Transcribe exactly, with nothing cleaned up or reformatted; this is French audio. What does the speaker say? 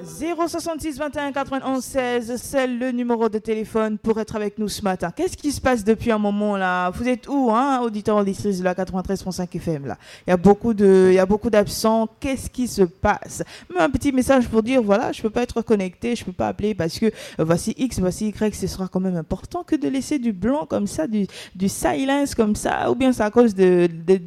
zéro soixante-six vingt et un quatre-vingt-onze seize, c'est le numéro de téléphone pour être avec nous ce matin. Qu'est-ce qui se passe depuis un moment là? Vous êtes où, hein, auditeur auditrice de la quatre-vingt-treize virgule cinq F M là? Il y a beaucoup de, il y a beaucoup d'absents. Qu'est-ce qui se passe? Mais un petit message pour dire voilà, je peux pas être connecté, je peux pas appeler parce que euh, voici X, voici Y. Ce sera quand même important que de laisser du blanc comme ça, du, du silence comme ça, ou bien c'est à cause de, de